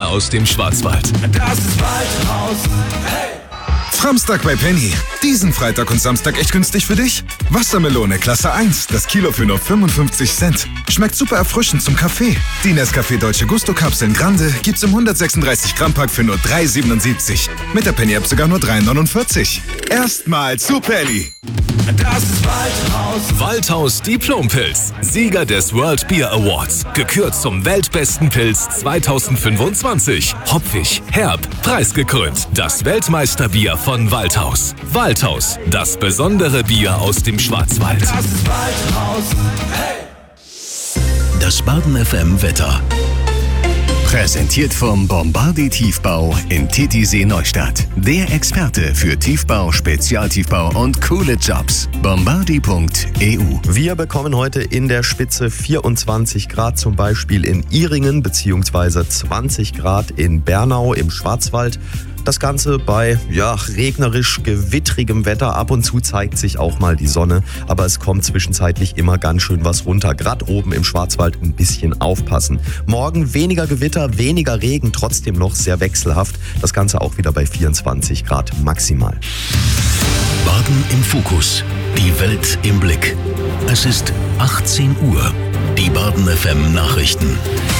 aus dem Schwarzwald. Das ist Waldhaus. Hey! Samstag bei Penny. Diesen Freitag und Samstag echt günstig für dich? Wassermelone Klasse 1, das Kilo für nur 55 Cent. Schmeckt super erfrischend zum Kaffee. Die Nescafé Dolce Gusto Kapseln Grande gibt's im 136 Gramm Pack für nur 3,77. Mit der Penny App sogar nur 3,49. Erstmal zu Penny. Das ist Waldhaus. Waldhaus Diplompilz, Sieger des World Beer Awards. Gekürt zum weltbesten Pilz 2025. Hopfig, herb, preisgekrönt. Das Weltmeisterbier von Waldhaus. Waldhaus, das besondere Bier aus dem Schwarzwald. Das ist Waldhaus. Hey! Das Baden FM Wetter. Präsentiert vom Bombardi Tiefbau in Titisee Neustadt. Der Experte für Tiefbau, Spezialtiefbau und coole Jobs. Bombardi.eu. Wir bekommen heute in der Spitze 24 Grad, zum Beispiel in Ihringen, beziehungsweise 20 Grad in Bernau im Schwarzwald. Das Ganze bei regnerisch gewittrigem Wetter. Ab und zu zeigt sich auch mal die Sonne, aber es kommt zwischenzeitlich immer ganz schön was runter. Gerade oben im Schwarzwald ein bisschen aufpassen. Morgen weniger Gewitter, weniger Regen, trotzdem noch sehr wechselhaft. Das Ganze auch wieder bei 24 Grad maximal. Baden im Fokus. Die Welt im Blick. Es ist 18 Uhr. Die Baden FM Nachrichten.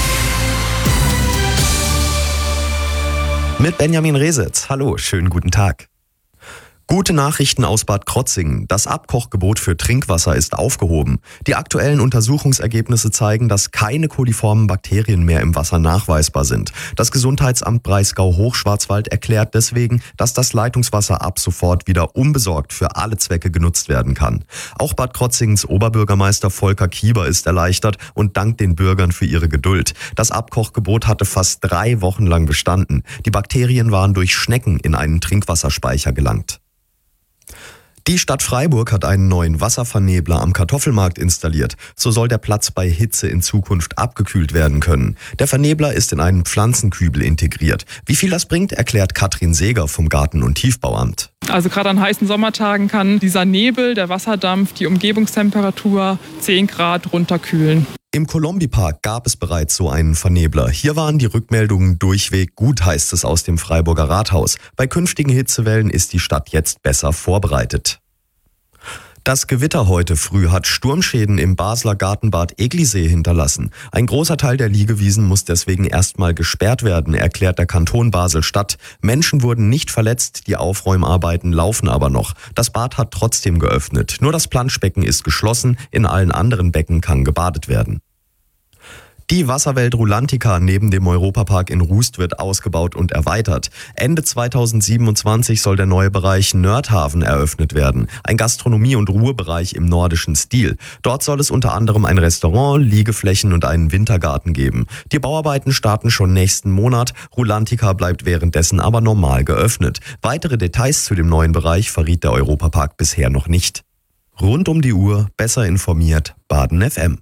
Mit Benjamin Resitz. Hallo, schönen guten Tag. Gute Nachrichten aus Bad Krotzingen. Das Abkochgebot für Trinkwasser ist aufgehoben. Die aktuellen Untersuchungsergebnisse zeigen, dass keine koliformen Bakterien mehr im Wasser nachweisbar sind. Das Gesundheitsamt Breisgau-Hochschwarzwald erklärt deswegen, dass das Leitungswasser ab sofort wieder unbesorgt für alle Zwecke genutzt werden kann. Auch Bad Krotzingens Oberbürgermeister Volker Kieber ist erleichtert und dankt den Bürgern für ihre Geduld. Das Abkochgebot hatte fast 3 Wochen lang bestanden. Die Bakterien waren durch Schnecken in einen Trinkwasserspeicher gelangt. Die Stadt Freiburg hat einen neuen Wasservernebler am Kartoffelmarkt installiert. So soll der Platz bei Hitze in Zukunft abgekühlt werden können. Der Vernebler ist in einen Pflanzenkübel integriert. Wie viel das bringt, erklärt Katrin Seeger vom Garten- und Tiefbauamt. Also gerade an heißen Sommertagen kann dieser Nebel, der Wasserdampf, die Umgebungstemperatur 10 Grad runterkühlen. Im Kolombi-Park gab es bereits so einen Vernebler. Hier waren die Rückmeldungen durchweg gut, heißt es aus dem Freiburger Rathaus. Bei künftigen Hitzewellen ist die Stadt jetzt besser vorbereitet. Das Gewitter heute früh hat Sturmschäden im Basler Gartenbad Eglisee hinterlassen. Ein großer Teil der Liegewiesen muss deswegen erstmal gesperrt werden, erklärt der Kanton Basel-Stadt. Menschen wurden nicht verletzt, die Aufräumarbeiten laufen aber noch. Das Bad hat trotzdem geöffnet. Nur das Planschbecken ist geschlossen, in allen anderen Becken kann gebadet werden. Die Wasserwelt Rulantica neben dem Europapark in Rust wird ausgebaut und erweitert. Ende 2027 soll der neue Bereich Nördhaven eröffnet werden. Ein Gastronomie- und Ruhebereich im nordischen Stil. Dort soll es unter anderem ein Restaurant, Liegeflächen und einen Wintergarten geben. Die Bauarbeiten starten schon nächsten Monat. Rulantica bleibt währenddessen aber normal geöffnet. Weitere Details zu dem neuen Bereich verriet der Europapark bisher noch nicht. Rund um die Uhr, besser informiert, Baden FM.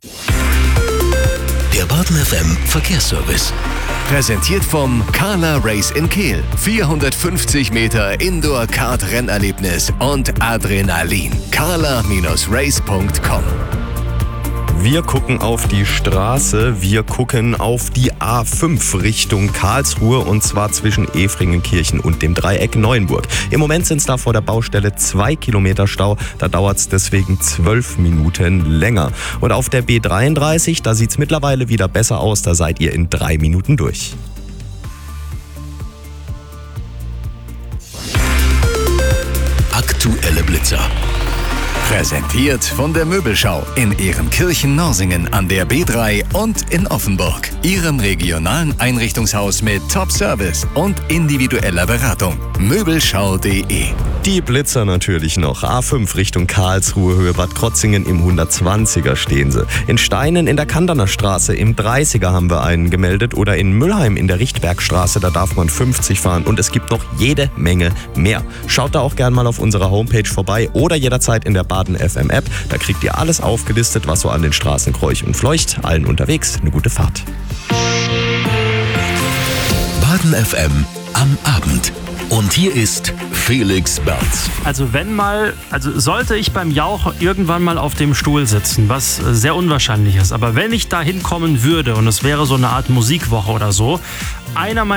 Der Baden FM Verkehrsservice. Präsentiert vom Carla Race in Kehl. 450 Meter Indoor-Kart-Rennerlebnis und Adrenalin. carla-race.com. Wir gucken auf die Straße, wir gucken auf die A5 Richtung Karlsruhe und zwar zwischen Efringenkirchen und dem Dreieck Neuenburg. Im Moment sind es da vor der Baustelle 2 Kilometer Stau, da dauert es deswegen 12 Minuten länger. Und auf der B33, da sieht es mittlerweile wieder besser aus, da seid ihr in 3 Minuten durch. Aktuelle Blitzer. Präsentiert von der Möbelschau in Ehrenkirchen-Norsingen an der B3 und in Offenburg. Ihrem regionalen Einrichtungshaus mit Top-Service und individueller Beratung. Möbelschau.de. Die Blitzer natürlich noch. A5 Richtung Karlsruhe, Höhe Bad Krotzingen, im 120er stehen sie. In Steinen in der Kanderner Straße im 30er haben wir einen gemeldet oder in Müllheim in der Richtbergstraße, da darf man 50 fahren und es gibt noch jede Menge mehr. Schaut da auch gern mal auf unserer Homepage vorbei oder jederzeit in der Baden FM App. Da kriegt ihr alles aufgelistet, was so an den Straßen kreucht und fleucht. Allen unterwegs eine gute Fahrt. Baden FM am Abend. Und hier ist Felix Berz. Also sollte ich beim Jauch irgendwann mal auf dem Stuhl sitzen, was sehr unwahrscheinlich ist, aber wenn ich da hinkommen würde und es wäre so eine Art Musikwoche oder so, einer